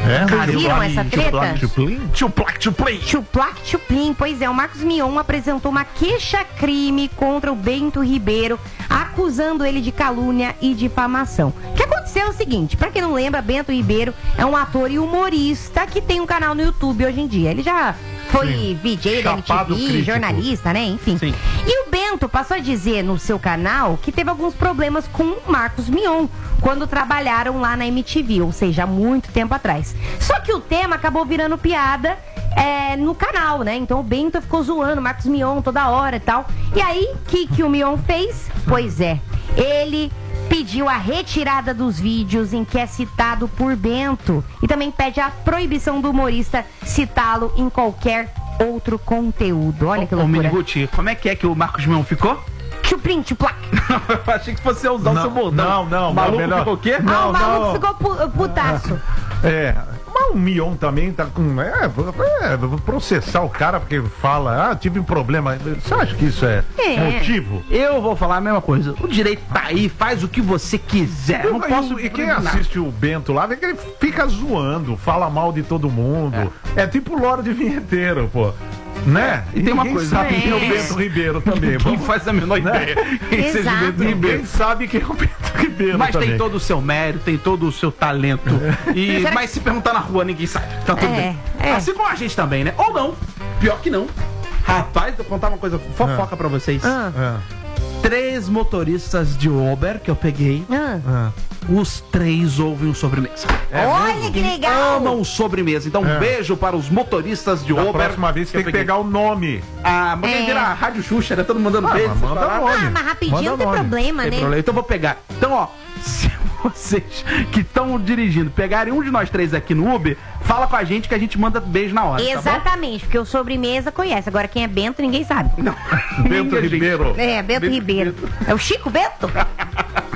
É, Viram essa treta? Tio Plac, tio Play. Chuplac Chuplim, pois é, o Marcos Mion apresentou uma queixa-crime contra o Bento Ribeiro, acusando ele de calúnia e difamação. O que aconteceu é o seguinte, pra quem não lembra, Bento Ribeiro é um ator e humorista que tem um canal no YouTube hoje em dia. Ele já foi Sim. V J da Chapado M T V, crítico. jornalista, né? Enfim. Sim. E o Bento passou a dizer no seu canal que teve alguns problemas com o Marcos Mion quando trabalharam lá na M T V, ou seja, há muito tempo atrás. Só que o tema acabou virando piada é, no canal, né? Então o Bento ficou zoando o Marcos Mion toda hora e tal. E aí, o que, que o Mion fez? Pois é, ele pediu a retirada dos vídeos em que é citado por Bento e também pede a proibição do humorista citá-lo em qualquer outro conteúdo. Olha que Ô, Mini loucura. Ruth, como é que é que o Marcos Mion ficou? Chuplim, chuplac. Eu achei que fosse usar o Não, seu bordão. não, não, O maluco melhor- ficou o quê? Não, Ah, o maluco não. ficou pu- putaço. É, mas o Mion também tá com. É, vou- é, vou processar o cara porque fala, ah, tive um problema. Você acha que isso é, É. motivo? Eu vou falar a mesma coisa. O direito tá aí, faz o que você quiser. Eu não E- posso e quem proibir nada. assiste o Bento lá, vê que ele fica zoando, fala mal de todo mundo. É, tipo Lorde Vinheteiro, pô. Né? E tem uma ninguém coisa, sabe é. quem é o Bento Ribeiro também. Quem Vamos- faz a menor Né? ideia. Quem seja o Exato. Bento Ribeiro. Ninguém sabe quem é o Bento Ribeiro Mas também. tem todo o seu mérito, tem todo o seu talento. E, Será mas se perguntar na rua, ninguém sabe. Tá tudo É, bem. é. Assim como a gente também, né? Ou não. Pior que não. Rapaz, vou contar uma coisa fofoca pra vocês. Ah, É, Três motoristas de Uber que eu peguei, ah. é. os três ouvem o Sobremesa. Olha que legal. Amam Sobremesa. Então, um É. beijo para os motoristas de Da Uber. próxima vez eu tem que peguei. pegar o nome. Ah, mas É. é. vira a Rádio Xuxa, né? Todo mundo mandando Ah, beijo. mas manda falar. nome. Ah, mas rapidinho Manda não tem nome. problema, Tem né? problema. Então eu vou pegar. Então, ó, se vocês que estão dirigindo pegarem um de nós três aqui no Uber, fala com a gente que a gente manda beijo na hora. Tá Exatamente, porque o Sobremesa conhece. Agora quem é Bento, ninguém sabe. bom? Não. Bento Minha gente. Ribeiro. É, Bento Bento Ribeiro. É o Chico Bento?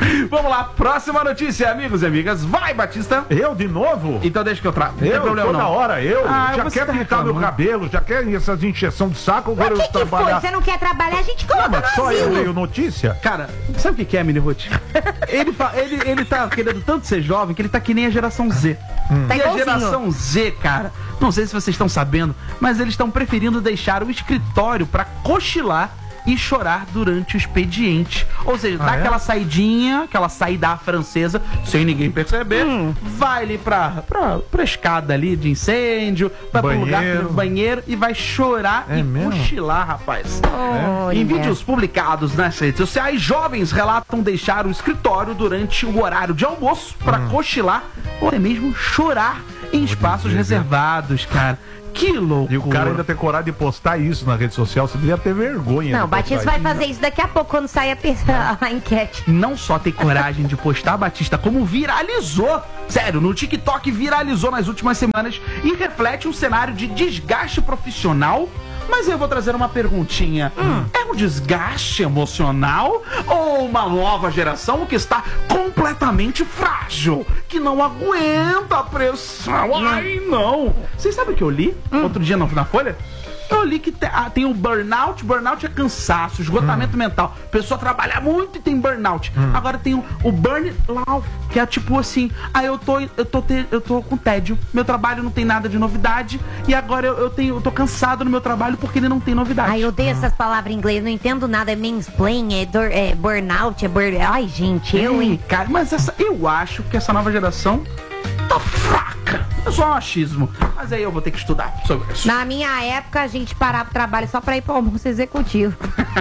Vamos lá, próxima notícia, amigos e amigas. Vai, Batista. Eu de novo? Então deixa que eu trago. Não tem Eu, problema toda não. hora, eu. Ah, já você quer tá pintar meu reclamando. cabelo, já quer essas injeção de saco, agora O eu que, que foi? trabalhar. Você não quer trabalhar? A gente coloca Mas no só eu asilo. leio notícia? Cara, sabe o que que é, Mini Ruth? Ele, fa- ele, ele tá querendo tanto ser jovem que ele tá que nem a geração Z. Tá E a igualzinho. geração Z, cara, não sei se vocês estão sabendo, mas eles estão preferindo deixar o escritório pra cochilar e chorar durante o expediente. Ou seja, Ah, dá é? aquela saidinha, aquela saída francesa, sem ninguém perceber, Hum. vai ali pra, pra, pra escada ali de incêndio, vai pro lugar Banheiro. do banheiro e vai chorar É e mesmo? cochilar, rapaz. Olha. Em vídeos publicados nas redes sociais, jovens relatam deixar o escritório durante o horário de almoço para Hum. cochilar ou até mesmo chorar em espaços reservados, cara. Que loucura. E o cara ainda tem coragem de postar isso na rede social, você devia ter vergonha. Não, o de postar Batista vai isso. fazer isso daqui a pouco, quando sair a, pe- a enquete. Não só tem coragem de postar, Batista, como viralizou. Sério, no TikTok viralizou nas últimas semanas e reflete um cenário de desgaste profissional. Mas eu vou trazer uma perguntinha. Hum. É um desgaste emocional ou uma nova geração que está completamente frágil, que não aguenta a pressão? Ai, não. Vocês sabem o que eu li Hum. outro dia na, na Folha? Eu li que te- ah, tem o burnout. Burnout é cansaço, esgotamento mental. A pessoa trabalha muito e tem burnout. Agora tem o, o burnout, que é tipo assim: ah, eu tô, eu, tô te- eu tô com tédio, meu trabalho não tem nada de novidade, e agora eu, eu, tenho, eu tô cansado no meu trabalho porque ele não tem novidade. Ai, eu odeio essas palavras em inglês, não entendo nada. É mansplain, é, dor, é burnout, é burn... Ai, gente, eu, Ei, hein? cara, mas essa, eu acho que essa nova geração tá fraca. É só um achismo. Mas aí eu vou ter que estudar sobre isso. Na minha época, a gente parava o trabalho só pra ir pro almoço executivo.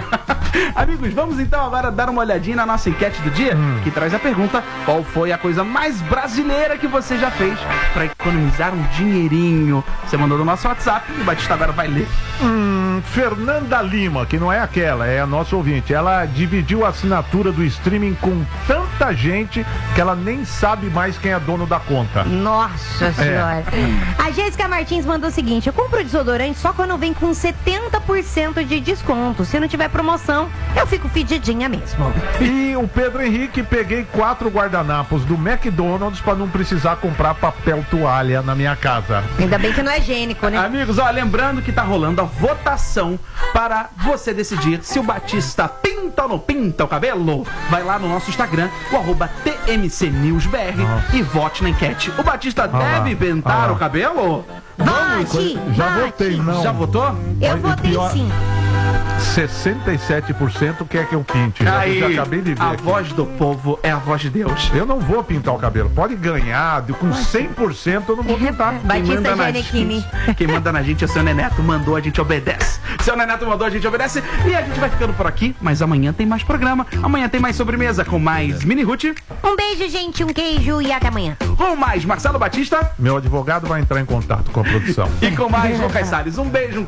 Amigos, vamos então agora dar uma olhadinha na nossa enquete do dia, que traz a pergunta: qual foi a coisa mais brasileira que você já fez pra economizar um dinheirinho? Você mandou no nosso WhatsApp e o Batista agora vai ler. Hum, Fernanda Lima, que não é aquela, é a nossa ouvinte. Ela dividiu a assinatura do streaming com tanta gente que ela nem sabe mais quem é dono da conta. Nossa senhora. A Jéssica Martins mandou o seguinte: eu compro desodorante só quando vem com setenta por cento de desconto. Se não tiver promoção, eu fico fedidinha mesmo. E o Pedro Henrique, peguei quatro guardanapos do McDonald's pra não precisar comprar papel toalha na minha casa. Ainda bem que não é higiênico, né? Amigos, ó, lembrando que tá rolando a votação para você decidir se o Batista pinta ou não pinta o cabelo. Vai lá no nosso Instagram, o arroba T M C News B R, e vote na enquete. O Batista lá, deve pintar ah lá. o cabelo? Vote! Já vote. votei, não. Já votou? Eu Mas o votei pior- sim. sessenta e sete por cento quer que eu pinte. Já- Aí, já acabei de ver. a aqui. voz do povo é a voz de Deus. Eu não vou pintar o cabelo. Pode ganhar, de- com cem por cento eu não vou pintar. Batista na Giannichini. gente, quem manda na gente é o seu Neneto, mandou, a gente obedece. Seu Neneto mandou, a gente obedece. E a gente vai ficando por aqui, mas amanhã tem mais programa. Amanhã tem mais sobremesa com mais Mini Ruth, Um beijo, gente, um queijo e até amanhã. com mais Marcelo Batista Meu advogado vai entrar em contato com a produção. e com mais Lucas Salles. Um beijo,